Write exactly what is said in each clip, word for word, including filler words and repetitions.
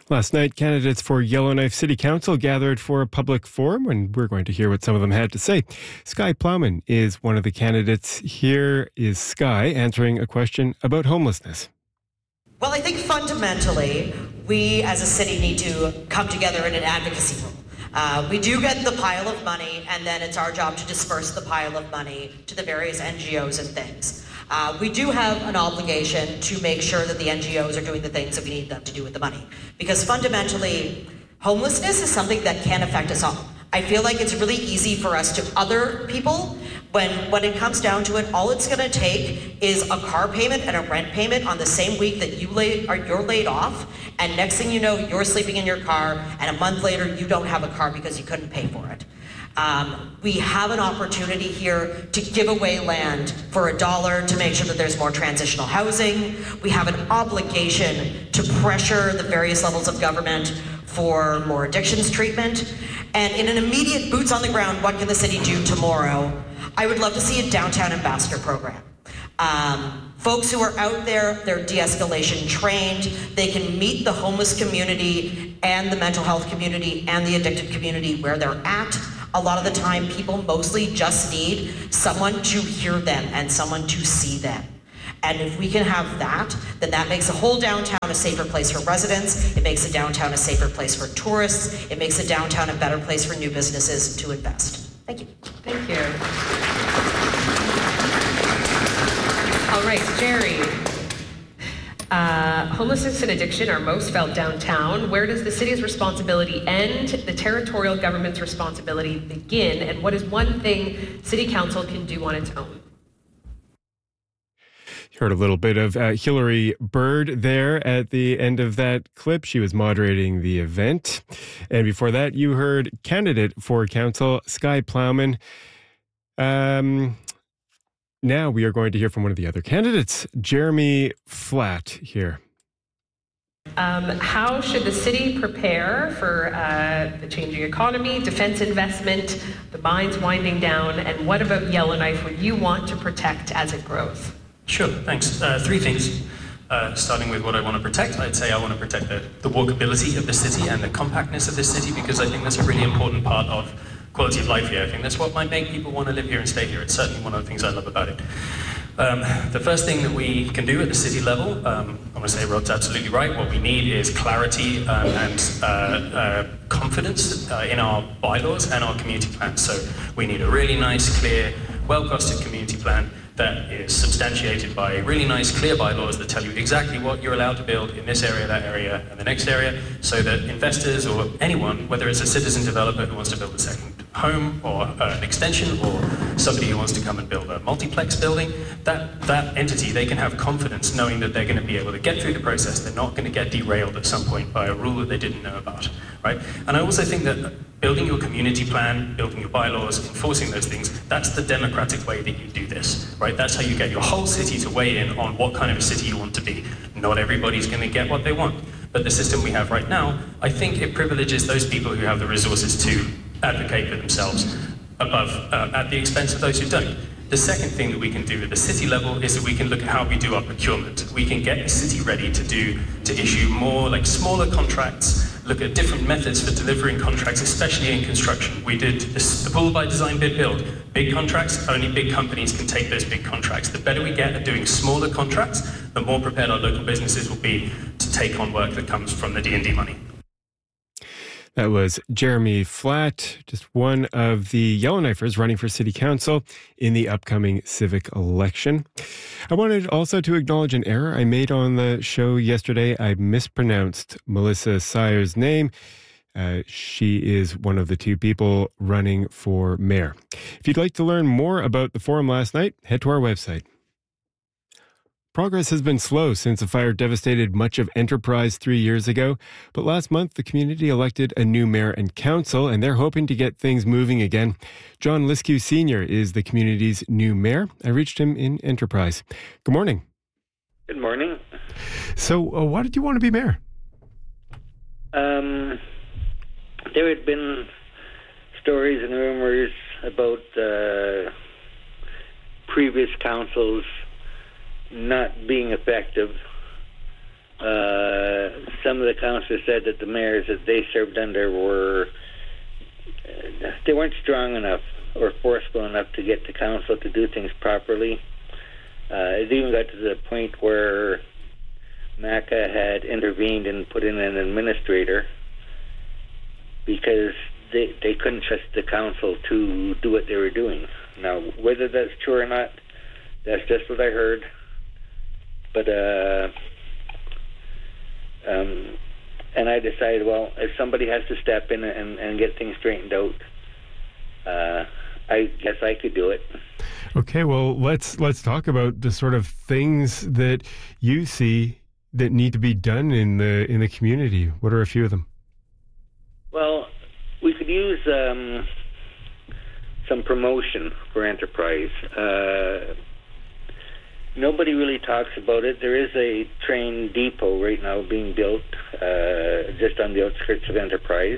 Last night, candidates for Yellowknife City Council gathered for a public forum, and we're going to hear what some of them had to say. Skye Plowman is one of the candidates. Here is Skye answering a question about homelessness. Well, I think fundamentally, we as a city need to come together in an advocacy role. Uh, we do get the pile of money, and then it's our job to disperse the pile of money to the various N G Os and things. Uh, we do have an obligation to make sure that the N G Os are doing the things that we need them to do with the money. Because fundamentally, homelessness is something that can affect us all. I feel like it's really easy for us to other people when when it comes down to it. All it's going to take is a car payment and a rent payment on the same week that you lay, or you're laid off, and next thing you know, you're sleeping in your car, and a month later, you don't have a car because you couldn't pay for it. Um, we have an opportunity here to give away land for a dollar to make sure that there's more transitional housing. We have an obligation to pressure the various levels of government for more addictions treatment. And in an immediate boots on the ground, what can the city do tomorrow? I would love to see a downtown ambassador program. Um, folks who are out there, they're de-escalation trained. They can meet the homeless community and the mental health community and the addicted community where they're at. A lot of the time, people mostly just need someone to hear them and someone to see them. And if we can have that, then that makes the whole downtown a safer place for residents. It makes the downtown a safer place for tourists. It makes the downtown a better place for new businesses to invest. Thank you. Thank you. All right, Jerry. Uh, homelessness and addiction are most felt downtown. Where does the city's responsibility end, the territorial government's responsibility begin, and what is one thing City Council can do on its own? You heard a little bit of uh, Hillary Bird there at the end of that clip. She was moderating the event. And before that, you heard candidate for council, Skye Plowman. Um... Now we are going to hear from one of the other candidates, Jeremy Flatt here. Um, how should the city prepare for uh, the changing economy, defense investment, the mines winding down, and what about Yellowknife would you want to protect as it grows? Sure, thanks. Uh, three things. Uh, starting with what I want to protect, I'd say I want to protect the, the walkability of the city and the compactness of the city, because I think that's a really important part of quality of life here. I think that's what might make people want to live here and stay here. It's certainly one of the things I love about it. Um, the first thing that we can do at the city level, um, I want to say Rod's absolutely right. What we need is clarity um, and uh, uh, confidence uh, in our bylaws and our community plans. So we need a really nice, clear, well-costed community plan that is substantiated by really nice, clear bylaws that tell you exactly what you're allowed to build in this area, that area, and the next area, so that investors or anyone, whether it's a citizen developer who wants to build a second home or uh, an extension, or somebody who wants to come and build a multiplex building, that, that entity, they can have confidence knowing that they're going to be able to get through the process. They're not going to get derailed at some point by a rule that they didn't know about, right? And I also think that building your community plan, building your bylaws, enforcing those things, that's the democratic way that you do this, right? That's how you get your whole city to weigh in on what kind of a city you want to be. Not everybody's going to get what they want. But the system we have right now, I think it privileges those people who have the resources to advocate for themselves above, uh, at the expense of those who don't. The second thing that we can do at the city level is that we can look at how we do our procurement. We can get the city ready to do, to issue more like smaller contracts, look at different methods for delivering contracts, especially in construction. We did this, the pool by design, bid build. Big contracts, only big companies can take those big contracts. The better we get at doing smaller contracts, the more prepared our local businesses will be to take on work that comes from the D and D money. That was Jeremy Flatt, just one of the Yellowknifers running for city council in the upcoming civic election. I wanted also to acknowledge an error I made on the show yesterday. I mispronounced Melissa Sayer's name. Uh, she is one of the two people running for mayor. If you'd like to learn more about the forum last night, head to our website. Progress has been slow since a fire devastated much of Enterprise three years ago, but last month the community elected a new mayor and council, and they're hoping to get things moving again. John Liskew Senior is the community's new mayor. I reached him in Enterprise. Good morning. Good morning. So, uh, why did you want to be mayor? Um, there had been stories and rumors about uh, previous councils not being effective. Uh, some of the councillors said that the mayors that they served under were, uh, they weren't strong enough or forceful enough to get the council to do things properly. Uh, it even got to the point where M A C A had intervened and put in an administrator because they they couldn't trust the council to do what they were doing. Now, whether that's true or not, that's just what I heard. But, uh, um, and I decided, well, if somebody has to step in and, and get things straightened out, uh, I guess I could do it. Okay, well, let's let's talk about the sort of things that you see that need to be done in the in the community. What are a few of them? Well, we could use um, some promotion for Enterprise. Uh, nobody really talks about it. There is a train depot right now being built uh, just on the outskirts of Enterprise.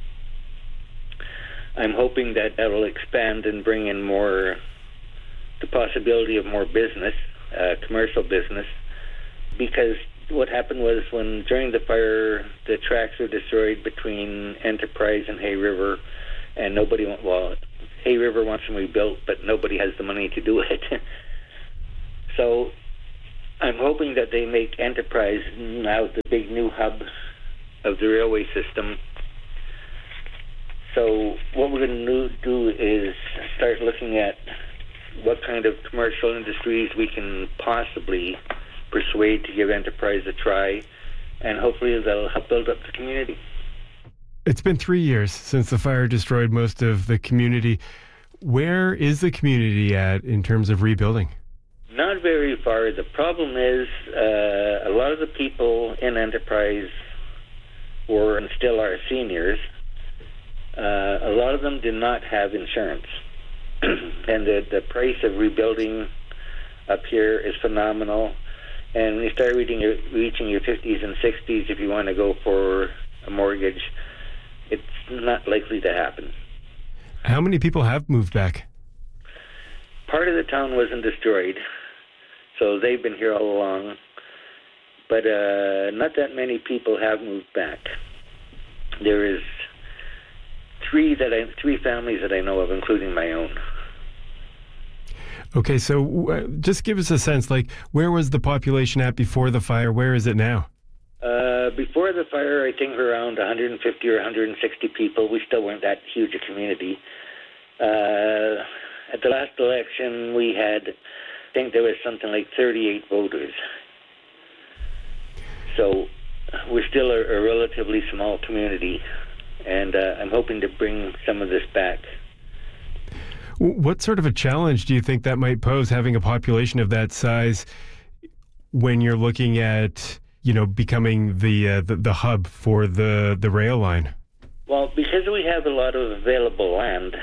I'm hoping that that will expand and bring in more, the possibility of more business, uh, commercial business, because what happened was when during the fire the tracks were destroyed between Enterprise and Hay River, and nobody went, well, Hay River wants them rebuilt, but nobody has the money to do it. So I'm hoping that they make Enterprise now the big new hub of the railway system. So what we're going to do is start looking at what kind of commercial industries we can possibly persuade to give Enterprise a try, and hopefully that'll help build up the community. It's been three years since the fire destroyed most of the community. Where is the community at in terms of rebuilding? Not very far. The problem is uh, a lot of the people in Enterprise were and still are seniors. Uh, a lot of them did not have insurance. And the, the price of rebuilding up here is phenomenal. And when you start reaching your, reaching your fifties and sixties, if you want to go for a mortgage, it's not likely to happen. How many people have moved back? Part of the town wasn't destroyed, so they've been here all along. But uh, not that many people have moved back. There is three that I, three families that I know of, including my own. Okay, so uh, just give us a sense, like, where was the population at before the fire? Where is it now? Uh, before the fire, I think around one hundred fifty or one hundred sixty people. We still weren't that huge a community. Uh, at the last election, we had, I think there was something like thirty-eight voters. So we're still a, a relatively small community, and uh, I'm hoping to bring some of this back. What sort of a challenge do you think that might pose, having a population of that size, when you're looking at, you know, becoming the uh, the, the hub for the, the rail line? Well, because we have a lot of available land,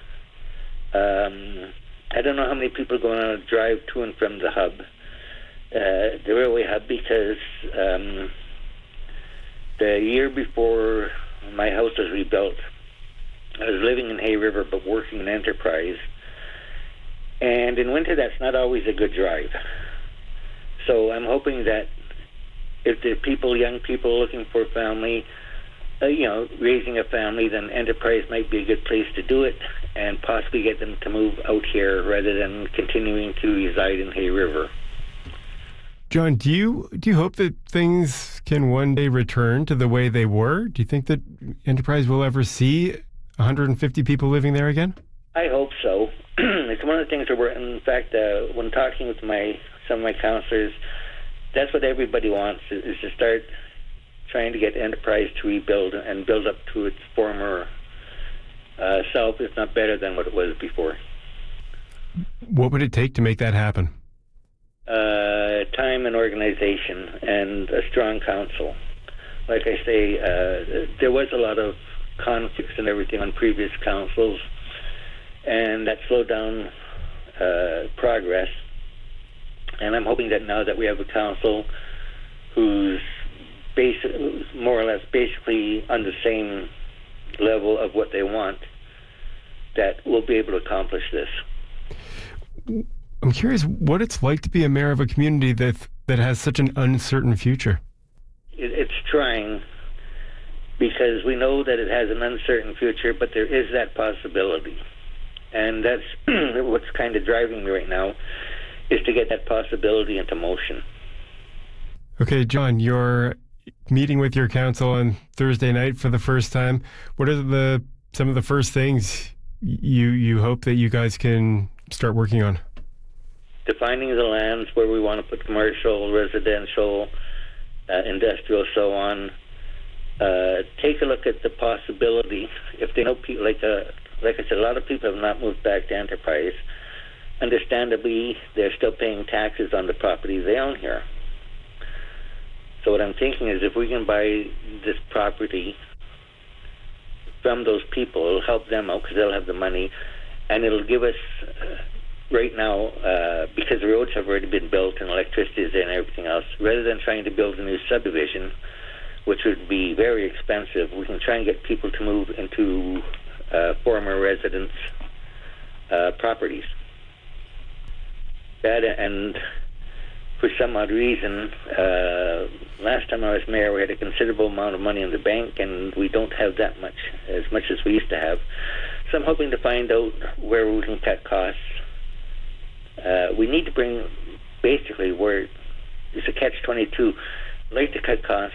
um, I don't know how many people are going to drive to and from the hub, uh, the railway hub, because um, the year before my house was rebuilt, I was living in Hay River but working in Enterprise. And in winter, that's not always a good drive. So I'm hoping that if there are people, young people looking for a family, uh, you know, raising a family, then Enterprise might be a good place to do it and possibly get them to move out here rather than continuing to reside in Hay River. John, do you do you hope that things can one day return to the way they were? Do you think that Enterprise will ever see one hundred fifty people living there again? I hope so. It's one of the things that we're, in fact, uh, when talking with my some of my counselors, that's what everybody wants, is, is to start trying to get Enterprise to rebuild and build up to its former uh, self, if not better than what it was before. What would it take to make that happen? Uh, time and organization and a strong council. Like I say, uh, there was a lot of conflicts and everything on previous councils, and that slowed down uh, progress. And I'm hoping that now that we have a council who's basic, more or less basically on the same level of what they want, that we'll be able to accomplish this. I'm curious what it's like to be a mayor of a community that that has such an uncertain future. It, it's trying because we know that it has an uncertain future, but there is that possibility. And that's what's kind of driving me right now, is to get that possibility into motion. Okay, John, you're meeting with your council on Thursday night for the first time. What are the some of the first things you you hope that you guys can start working on? Defining the lands where we want to put commercial, residential, uh, industrial, so on. Uh, take a look at the possibility. If they know people, like uh, like I said, a lot of people have not moved back to Enterprise. Understandably, they're still paying taxes on the property they own here. So what I'm thinking is, if we can buy this property from those people, it'll help them out because they'll have the money, and it'll give us. Uh, Right now, uh, because the roads have already been built and electricity is there and everything else, rather than trying to build a new subdivision, which would be very expensive, we can try and get people to move into uh, former residents' uh, properties. That, and for some odd reason, uh, last time I was mayor, we had a considerable amount of money in the bank, and we don't have that much, as much as we used to have. So I'm hoping to find out where we can cut costs. Uh, we need to bring, basically, where it's a catch twenty-two. I'd like to cut costs